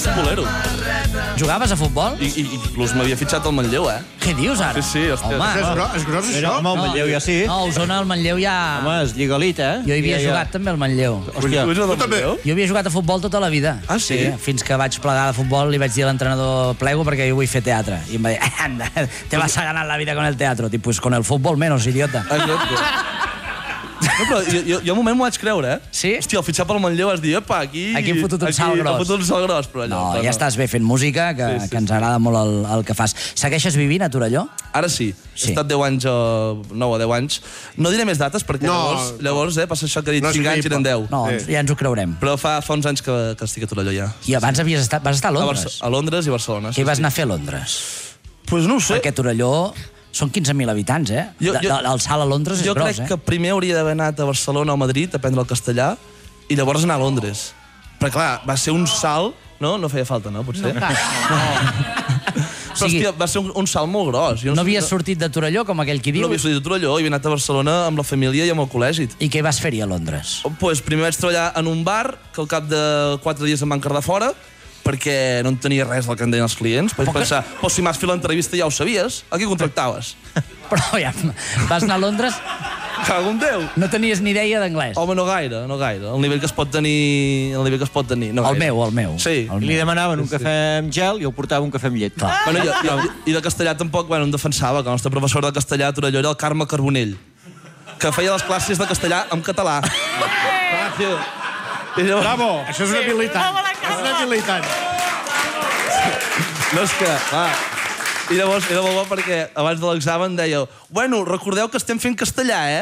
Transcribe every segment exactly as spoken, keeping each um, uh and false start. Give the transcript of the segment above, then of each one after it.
futbolero. Jugaves a futbol? I, i inclús m'havia fitxat al Manlleu, eh? Què dius, ara? Sí, sí, hòstia. Home, És gros, és gros això? Home, el Manlleu ja sí. no, a Osona, al Manlleu ja... Home, és lligalita, eh? Jo hi havia Ja, ja. jugat també al Manlleu. Hòstia. Tu ets el Tu també? Manlleu? Jo havia jugat a futbol tota la vida. Ah, sí? Fins que vaig plegar de futbol li vaig dir a l'entrenador plego perquè jo vull fer teatre. I em va dir, anda, te vas a ganar la vida con el teatro. Dic, pues con el fútbol menos, idiota. Exacte. No, però jo, jo, jo un moment m'ho vaig creure, eh? Sí? Hòstia, al fitxar pel Manlleu vas dir, epa, aquí... Aquí hem fotut un salt gros. Aquí hem fotut un salt gros, però allò... No, però ja estàs bé fent música, que, Sí, sí, que ens agrada molt el, el que fas. Segueixes vivint a Torelló? Ara sí. Sí. He estat deu anys, o nou o deu anys. No diré més dates, perquè No, llavors, llavors eh, passa això que he dit no és cinc anys i eren deu. No, Sí. ja ens ho creurem. Però fa, fa uns anys que, que estic a Torelló, ja. I abans havies estat, vas estar a A, Londres. Barce a Londres i Barcelona. Què hi vas anar a fer a Londres? Pues no ho sé. Perquè Torelló són quinze mil habitants, eh? Jo- De- jo- de- El salt a Londres és Jo gros, crec eh? que primer hauria d'haver anat a Barcelona o Madrid a aprendre el castellà i llavors anar a Londres. Però clar, va ser un salt... No? No feia falta, no? Potser? No, Però, sigui- hòstia, va ser un, un salt molt gros. Jo No sé- havies sortit de Torelló, com aquell qui diu? No havia sortit de Torelló, havia anat a Barcelona amb la família i amb el col·legi. I què vas fer-hi a Londres? Pues primer vaig treballar en un bar, que al cap de quatre dies em van quedar fora, perquè no en tenia res del que em deien els clients. Vaig pensar, pues si m'has fet l'entrevista ja ho sabies, a qui contractaves? Però ja, vas anar a Londres, Cago en Déu! no tenies ni idea d'anglès. Home, no gaire, no gaire. El nivell que es pot tenir... El nivell que es pot tenir, no El gaire. meu, el meu. Sí. El I li demanaven un cafè amb gel i el portava un cafè amb llet. Clar. Bueno, jo, jo, I de castellà tampoc, bueno, em defensava, que el nostre professor de castellà a Torelló era el Carme Carbonell, que feia les classes de castellà en català. Gràcies. I llavors, Bravo! Això és una habilitat. És una habilitat. no és que, clar... I llavors era molt bo perquè abans de l'examen deia bueno, recordeu que estem fent castellà, eh?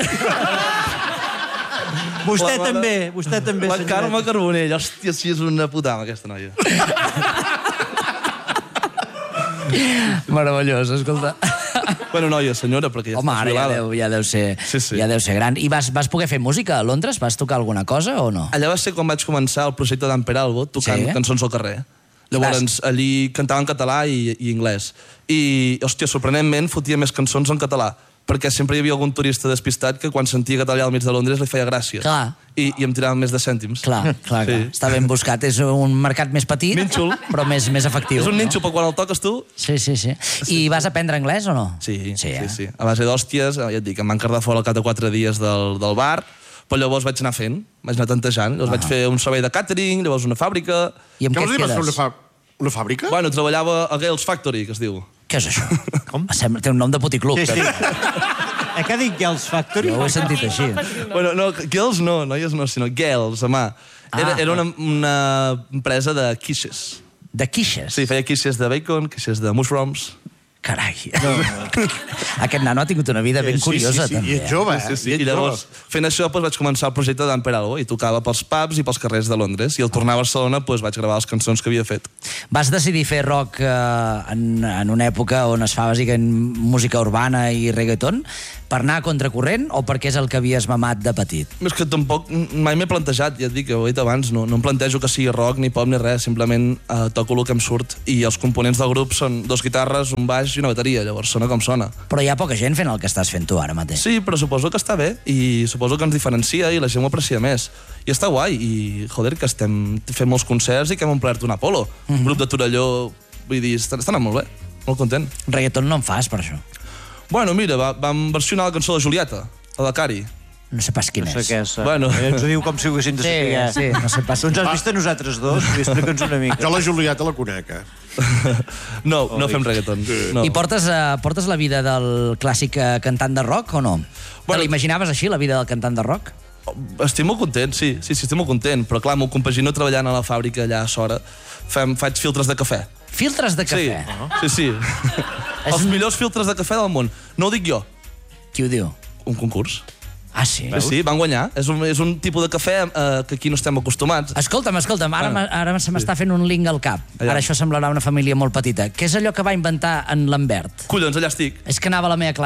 Vostè La- la- també, vostè també, La senyoret. Carme Carbonell, hòstia, sí, és una putada, aquesta noia. Meravellós, escolta. Bueno, noia, senyora, perquè ja Home, està ara ja jubilada. deu, ja deu ser, Sí, sí. ja deu ser gran. I vas, vas poder fer música a Londres? Vas tocar alguna cosa o no? Allà va ser quan vaig començar el projecte d'en Peralbo, tocant Sí? cançons al carrer. Llavors, allí cantava en català i, i anglès. I, hòstia, sorprenentment, fotia més cançons en català, perquè sempre hi havia algun turista despistat que quan sentia català al mig de Londres li feia gràcia. Clar. I, i em tiraven més de cèntims. Clar, clar, Sí. clar. Està ben buscat. És un mercat més petit, Nínxol. però més, més efectiu. És un no? ninxo, però quan el toques tu... Sí, sí, sí. I vas aprendre anglès o no? Sí, sí, eh? sí. A base d'hòsties, ja et dic, em van quedar fora al cap de quatre dies del, del bar, però llavors vaig anar fent, vaig anar tantejant. Llavors vaig fer un servei de catering, llavors una fàbrica... I amb Què què vols et dir? Vas fer quedes? una, fa... una fàbrica? Bueno, treballava a Gales Factory, que es diu. Què és això? Com? Sembla, té un nom de puticlub. Sí, sí. Eh, què dic, Gels Factory? Jo ho he sentit així. Bueno, no, Gales no, noies no, sinó Gales, a mà. Era, Ah. era una, una empresa de quiches. De quiches? Sí, feia quiches de bacon, quiches de mushrooms. Carai. No. Aquest nano ha tingut una vida ben curiosa, sí, sí, també. I ets jove, eh? Sí, sí. I ets I llavors, jove. fent això, doncs, vaig començar el projecte d'en Peralbo i tocava pels pubs i pels carrers de Londres. I al tornar a Barcelona doncs, vaig gravar les cançons que havia fet. Vas decidir fer rock eh, en, en una època on es fa bàsicament música urbana i reggaeton per anar a contracorrent o perquè és el que havies mamat de petit? És que tampoc mai m'he plantejat, ja et dic, ho he dit abans, no, no em plantejo que sigui rock ni pop ni res, simplement eh, toco el que em surt i els components del grup són dos guitarres, un baix i una bateria, llavors sona com sona. Però hi ha poca gent fent el que estàs fent tu ara mateix. Sí, però suposo que està bé i suposo que ens diferencia i la gent ho aprecia més. I està guai i, joder, que estem fent molts concerts i que hem omplert un Apolo. Un grup de Torelló, vull dir, està, està anant molt bé, molt content. Reggaeton no en fas, per això. Bueno, mira, va, vam versionar la cançó de Julieta, la de Cari. No sé pas quin No sé és. què és. Bueno. Eh, ens ho diu com si ho haguéssim de Sí, saber. sí, no sé pas. Tu ens has vist a nosaltres dos? I explica'ns una mica. Jo la Julieta la conec, eh? No, no fem reggaeton. No. I portes, uh, portes la vida del clàssic uh, cantant de rock o no? Bueno- Te l'imaginaves així, la vida del cantant de rock? Estic molt content, sí, sí, sí, estic molt content, però clar, m'ho compagino treballant a la fàbrica allà a Sora. Fem, faig filtres de cafè. Filtres de cafè? Sí, sí, sí. Els millors filtres de cafè del món. No ho dic jo, Qui ho diu? un concurs. Ah, sí? Sí, sí, van guanyar. És un, és un tipus de cafè eh, que aquí no estem acostumats. Escolta'm, escolta'm, ara, Bueno, bueno, ara se m'està fent un link al cap. Allà. Ara això semblarà una família molt petita. Què és allò que va inventar en Lambert? Collons, allà estic. És que anava a la meva classe.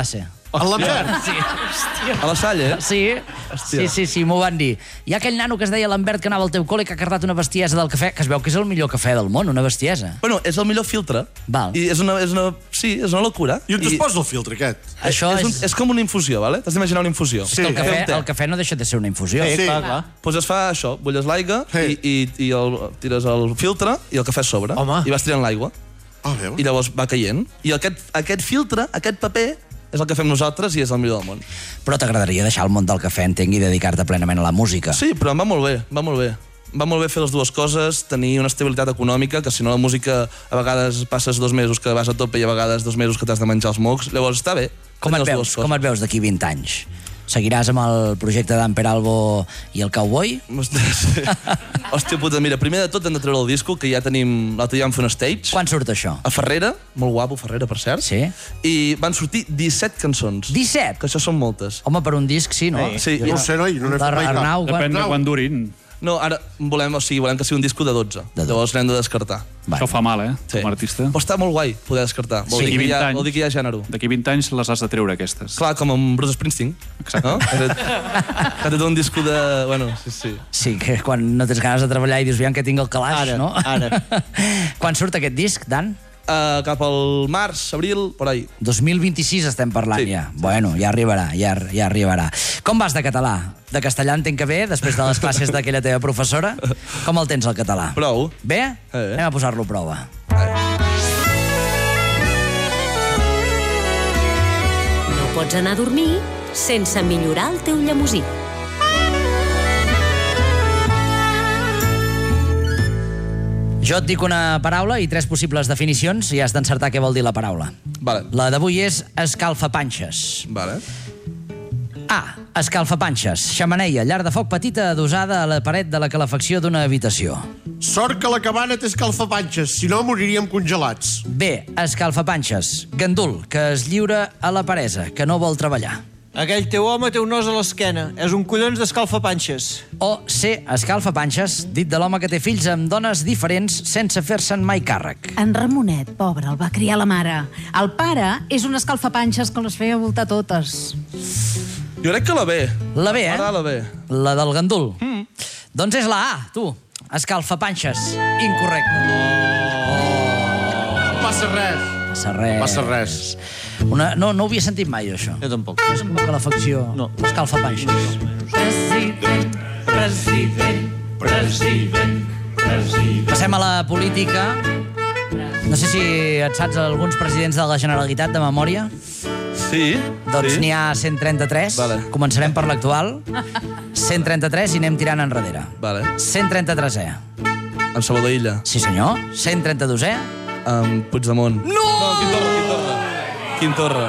El Lambert. Sí, A la Salle, eh? sí, sí, sí, sí m'ho van dir. Hi ha aquell nano que es deia Lambert que anava al teu col·le que ha cardat una bestiesa del cafè, que es veu que és el millor cafè del món, una bestiesa. Bueno, és el millor filtre. Val. I és una, és una, sí, és una locura. I on es posa el filtre, aquest? Això és, és... un, és com una infusió, vale? T'has d'imaginar una infusió. És que el cafè, Té un te. el cafè no deixa de ser una infusió. Sí, Sí. clar, clar. Doncs es fa això, bulles l'aigua Sí. i, i, i el, tires el filtre i el cafè a sobre. Home. I vas tirant l'aigua. Ah, veus? I llavors va caient. I aquest, aquest filtre, aquest paper, és el que fem nosaltres i és el millor del món. Però t'agradaria deixar el món del cafè, entenc, i dedicar-te plenament a la música. Sí, però em va molt bé, va molt bé. Em va molt bé fer les dues coses, tenir una estabilitat econòmica, que si no la música a vegades passes dos mesos que vas a tope i a vegades dos mesos que t'has de menjar els mocs. Llavors està bé. Com et tenir les veus, dues coses. com et veus d'aquí vint anys? Seguiràs amb el projecte d'en Peralbo i el Cowboy? Sí. Hòstia puta, mira, primer de tot hem de treure el disco, que ja tenim... L'altre dia vam fer un stage. Quan surt això? A Ferrera, molt guapo Ferrera, per cert. Sí. I van sortir disset cançons. disset? Que això són moltes. Home, per un disc sí, no? Sí, No ho sé, noi, no n'he fet mai cap. Arnau, quan... Depèn de quan durin. No, ara volem, o sigui, volem que sigui un disco de dotze. De dotze. Llavors n'hem de descartar. Això fa mal, eh, Sí. com a artista. Però està molt guai poder descartar. Vol, Sí. dir, que hi ha, vint anys. vol dir que hi ha gènere. D'aquí vint anys les has de treure, aquestes. Clar, com amb Bruce Springsteen. Exacte. No? Que té tot un disco de... Bueno, sí, sí. Sí, que quan no tens ganes de treballar i dius, aviam que tinc el calaix, Ara, no? ara. Quan surt aquest disc, Dan? Uh, cap al març, abril, por ahí. dos mil vint-i-sis estem parlant Sí. ja. Bueno, ja arribarà, ja, ja arribarà. Com vas de català? De castellà entenc que bé, després de les classes d'aquella teva professora. Com el tens, el català? Prou. Bé? Eh. Anem a posar-lo a prova. No pots anar a dormir sense millorar el teu llemosí. Jo et dic una paraula i tres possibles definicions i has d'encertar què vol dir la paraula. Vale. La d'avui és escalfapanxes. Vale. A. Escalfapanxes. Xamaneia, llar de foc petita adosada a la paret de la calefacció d'una habitació. Sort que la cabana té escalfapanxes, si no moriríem congelats. B. Escalfapanxes. Gandul, que es lliura a la peresa, que no vol treballar. Aquell teu home té un os a l'esquena. És un collons d'escalfapanxes. O C. Escalfapanxes, dit de l'home que té fills amb dones diferents sense fer-se'n mai càrrec. En Ramonet, pobre, el va criar la mare. El pare és un escalfapanxes que les feia voltar totes. Jo crec que la B. La B, eh? Ara la B. La del gandul. Mm. Doncs és la A, tu. Escalfapanxes. Incorrecte. Passa res. Passa res. Passa res. Una... No, no ho havia sentit mai, jo, això. Jo tampoc. És un poc a l'afecció. No. Escalfapanxes. President, president, president, president. Passem a la política. No sé si et saps alguns presidents de la Generalitat de memòria. Sí. Doncs sí. n'hi ha cent trenta-tres. Vale. Començarem per l'actual. cent trenta-tres i anem tirant enrere. Vale. cent trenta-tresè. En Salvador Illa. Sí, senyor. cent trenta-dosè. Amb Puigdemont. No! No, Quim Torra, Quim Torra. Quim Torra.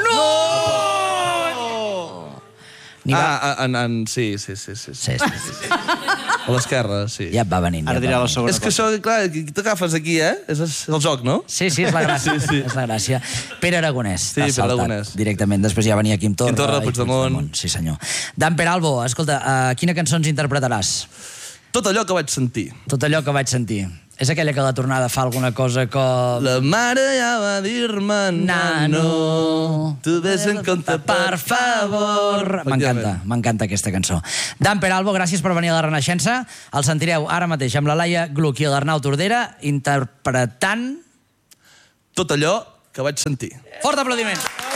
N'hi va... Ah, en, en... Sí, sí, sí, sí. sí. Sí, sí, sí. A l'esquerra, sí. Ja et va venint. Ara ja et dirà va la venint. segona És que això, clar, qui t'agafes aquí, eh? És és el joc, no? Sí, sí, és la gràcia. Sí, sí. És la gràcia. Pere Aragonès. Sí, t'has Pere saltat Aragonès. Directament. Després ja venia Quim Torra. Quim Torra, i Puigdemont. Sí, senyor. Dan Peralbo, escolta, uh, quina cançó ens interpretaràs? Tot allò que vaig sentir. Tot allò que vaig sentir. És aquella que a la tornada fa alguna cosa com... La mare ja va dir-me, nano, tu ves en compte, per favor. M'encanta, m'encanta aquesta cançó. Dan Peralbo, gràcies per venir a la Renaixença. El sentireu ara mateix amb la Laia Gluck i l'Arnau Tordera interpretant... Tot allò que vaig sentir. Fort aplaudiment.